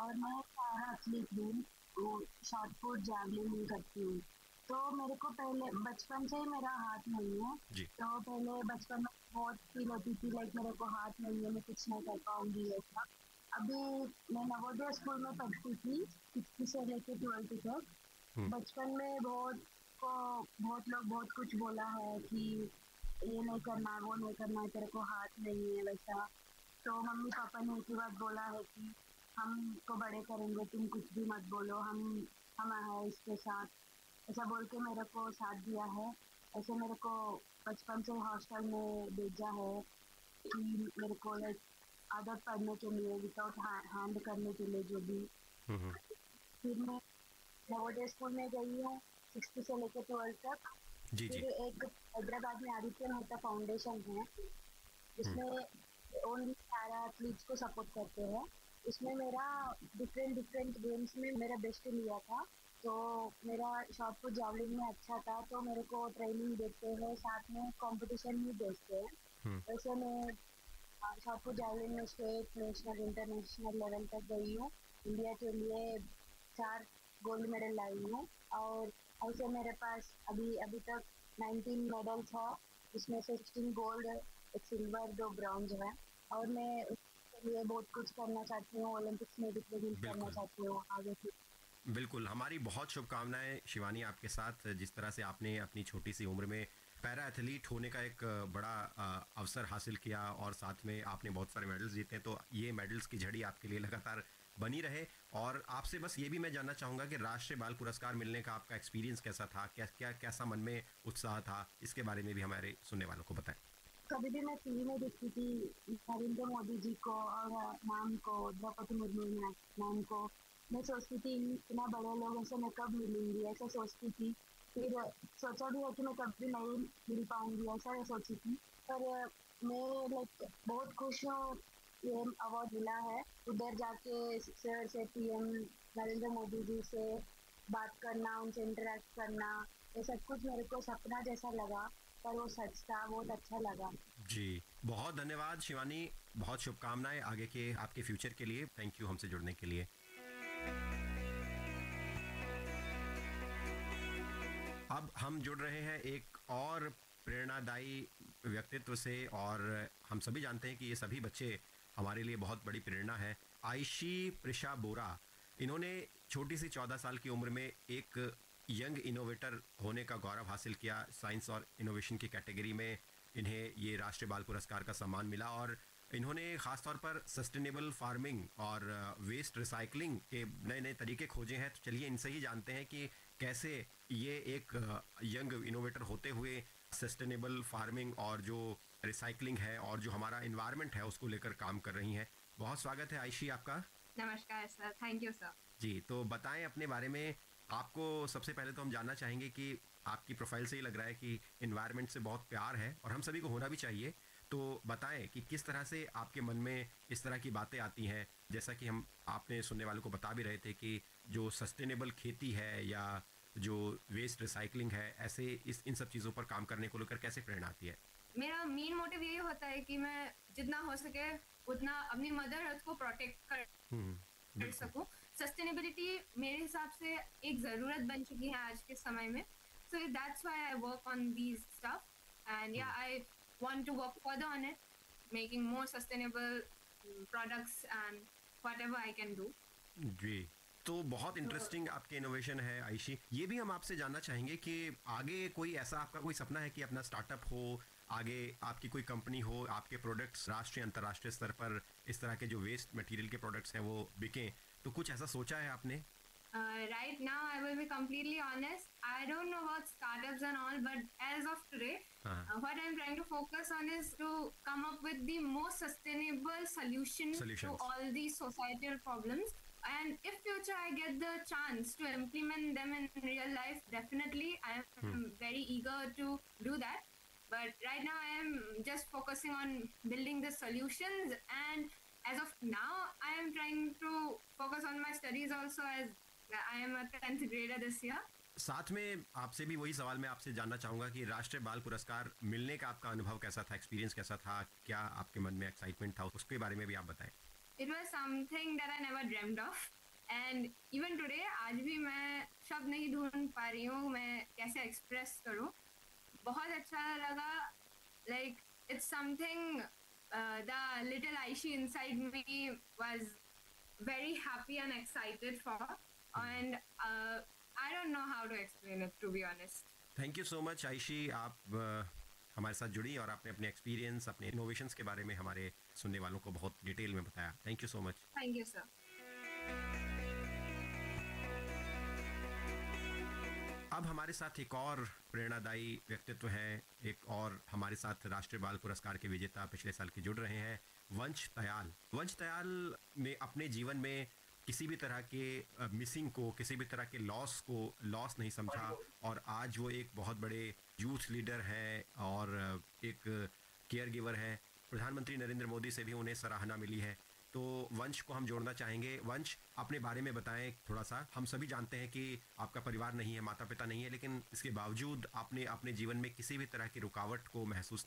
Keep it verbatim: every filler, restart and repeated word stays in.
और मैं para athlete हूँ, वो शॉटपुट, जैवलिन करती हूँ। तो मेरे को पहले बचपन से ही मेरा हाथ नहीं है, जी। तो पहले बचपन में बहुत फील होती थी लाइक मेरे को हाथ नहीं है, मैं कुछ नहीं कर पाऊँगी ऐसा। अभी मैं नवोदय स्कूल में पढ़ती थी, सिक्स्थ से लेके ट्वेल्थ तक। हुँ। बचपन में बहुत को बहुत लोग बहुत कुछ बोला है कि ये नहीं करना, वो नहीं करना, तेरे को हाथ नहीं है वैसा। तो मम्मी-पापा ने एक ही बात बोला है कि हमको बड़े करेंगे, तुम कुछ भी मत बोलो, हम हम हैं इसके साथ। ऐसा बोल के मेरे को साथ दिया है। ऐसे मेरे को बचपन से हॉस्टल में भेजा है कि मेरे को लाइक आदत पढ़ने के लिए विदाउट है हैंड करने के लिए जो भी। हुँ, हुँ। फिर मैं नवोदय स्कूल में गई हूँ सिक्स्थ से लेके ट्वेल्थ तक। जी, फिर जी। एक हैदराबाद में आदित्य मेहता फाउंडेशन है, हुँ। उसमें ओनली पैरा एथलीट्स को सपोर्ट करते हैं। उसमें मेरा डिफरेंट डिफरेंट गेम्स में मेरा बेस्ट लिया था, तो मेरा शॉट पुट जैवलिन में अच्छा था, तो मेरे को ट्रेनिंग देते हैं, साथ में कॉम्पिटिशन भी भेजते हैं। हुँ। वैसे मैं अ, शॉट पुट जैवलिन में स्टेट, नेशनल, इंटरनेशनल लेवल तक गई हूँ। इंडिया के लिए चार गोल्ड मेडल लाई हूँ और ऐसे मेरे पास अभी अभी तक नाइनटीन मेडल्स है, जिसमें से सिक्सटीन गोल्ड, एक सिल्वर, दो ब्रॉन्ज है और मैं उसके लिए बहुत कुछ करना चाहती हूँ, ओलंपिक्स में भी प्रेज़ेंट करना बिल्कुल। चाहती हूँ आगे फिर। बिल्कुल, हमारी बहुत शुभकामनाएँ शिवानी आपके साथ, जिस तरह से आपने अपनी छोटी-सी उम्र में पैरा एथलीट होने का एक बड़ा अ, अवसर हासिल किया और साथ में आपने बहुत सारे मेडल्स जीते, तो ये मेडल्स की झड़ी आपके लिए लगातार बनी रहे। और आपसे बस ये भी मैं जानना चाहूँगा कि राष्ट्रीय बाल पुरस्कार मिलने का आपका एक्सपीरियंस कैसा था? क्या क्या कैसा मन में उत्साह था? इसके बारे में भी हमारे सुनने वालों को बताएँ। कभी भी मैं टीवी में देखती थी नरेंद्र मोदी जी को और मैम को, द्रौपदी मुर्मू मैम मैम को, मैं सोचती थी इतना बड़े लोगों से मैं कब मिलूंगी, ऐसा सोचती थी। फिर सोचा भी है कि मैं कभी नहीं मिल पाऊंगी, ऐसा सोची थी। पर मैं लाइक बहुत खुश हूँ, ये अवार्ड मिला है। उधर जाके सर से, पीएम नरेंद्र मोदी जी से बात करना, उनसे इंटरेक्ट करना, ये सब कुछ मेरे को सपना जैसा लगा, पर वो सच था, बहुत अच्छा लगा। जी, बहुत धन्यवाद शिवानी, बहुत शुभकामनाएँ आगे के आपके फ्यूचर के लिए। थैंक यू हमसे जुड़ने के लिए। अब हम जुड़ रहे हैं एक और प्रेरणादायी व्यक्तित्व से, और हम सभी जानते हैं कि ये सभी बच्चे हमारे लिए बहुत बड़ी प्रेरणा है। आयशी प्रिशा बोरा, इन्होंने छोटी सी चौदह साल की उम्र में एक यंग इनोवेटर होने का गौरव हासिल किया। साइंस और इनोवेशन की कैटेगरी में इन्हें ये राष्ट्रीय बाल पुरस्कार का सम्मान मिला, और इन्होंने ख़ास तौर पर सस्टेनेबल फार्मिंग और वेस्ट रिसाइकलिंग के नए नए तरीके खोजे हैं। तो चलिए इनसे ही जानते हैं कि कैसे ये एक यंग इनोवेटर होते हुए सस्टेनेबल फार्मिंग और जो रिसाइकलिंग है और जो हमारा इन्वायरमेंट है उसको लेकर काम कर रही हैं। बहुत स्वागत है आयशी आपका। नमस्कार सर, थैंक यू सर। जी, तो बताएं अपने बारे में। आपको सबसे पहले तो हम जानना चाहेंगे कि आपकी प्रोफाइल से ही लग रहा है कि इन्वायरमेंट से बहुत प्यार है और हम सभी को होना भी चाहिए। तो बताएं कि किस तरह से आपके मन में इस तरह की बातें आती हैं, जैसा कि हम आपने सुनने वालों को बता भी रहे थे कि जो सस्टेनेबल खेती है या जो वेस्ट रिसाइकलिंग है, ऐसे इस इन सब चीज़ों पर काम करने को लेकर कैसे प्रेरणा आती है? मेरा मेन मोटिव यही होता है कि मैं जितना हो सके उतना अपनी मदर अर्थ को प्रोटेक्ट कर हुँ, कर बिल्कुल। सकूं। सस्टेनेबिलिटी मेरे हिसाब से एक ज़रूरत बन चुकी है आज के समय में। So that's why I work on these stuff and या हुँ, I want to work further on it, making more sustainable products and whatever I can do. जी। तो बहुत इंटरेस्टिंग आपके इनोवेशन है आयशी। ये भी हम आपसे जानना चाहेंगे कि आगे कोई ऐसा आपका कोई सपना है कि अपना स्टार्टअप हो, आगे आपकी कोई कंपनी हो, आपके प्रोडक्ट्स राष्ट्रीय अंतर्राष्ट्रीय स्तर पर इस तरह के जो वेस्ट मटेरियल के प्रोडक्ट्स हैं वो बिकें, तो कुछ ऐसा सोचा है आपने? Uh, right now, I will be completely honest. I don't know about startups and all, but as of today, हाँ, uh, what I'm trying to focus on is to come up with the most sustainable solution to solutions. all these societal problems. And if future I get the chance to implement them in real life, definitely I hmm, am very eager to do that. But right now, I am just focusing on building the solutions, and as of now, I am trying to focus on my studies also, as I am a tenth grader this year. साथ में आपसे भी वही सवाल मैं आपसे जानना चाहूँगा कि राष्ट्रीय बाल पुरस्कार मिलने का आपका अनुभव कैसा था, एक्सपीरियंस कैसा था? क्या आपके मन में एक्साइटमेंट था? उसके बारे में भी आप बताएँ। it was something that I never dreamed of. And even today, आज भी मैं शब्द नहीं ढूंढ पा रही हूँ मैं कैसे एक्सप्रेस करूँ. बहुत अच्छा लगा. Like it's something uh, the little Aishi inside me was very happy and excited for, and uh, I don't know how to explain it, to be honest. Thank you so much आयशी, आप अ, हमारे साथ जुड़ी और आपने अपने experience, अपने innovations के बारे में हमारे सुनने वालों को बहुत डिटेल में बताया. Thank you so much. Thank you, sir. अब हमारे साथ एक और प्रेरणादायी व्यक्तित्व हैं, एक और हमारे साथ राष्ट्रीय बाल पुरस्कार के विजेता पिछले साल के जुड़ रहे हैं, वंश तयाल. वंश तयाल ने अपने जीवन में किसी भी तरह के मिसिंग को, किसी भी तरह के लॉस को लॉस नहीं समझा, और आज वो एक बहुत बड़े यूथ लीडर हैं और एक केयर गिवर हैं. प्रधानमंत्री नरेंद्र मोदी से भी उन्हें सराहना मिली है. तो वंश को हम जोड़ना चाहेंगे. वंश, अपने बारे में बताएं थोड़ा सा. हम सभी जानते हैं कि आपका परिवार नहीं है, माता पिता नहीं है, लेकिन इसके बावजूद आपने अपने जीवन में किसी भी तरह की रुकावट को महसूस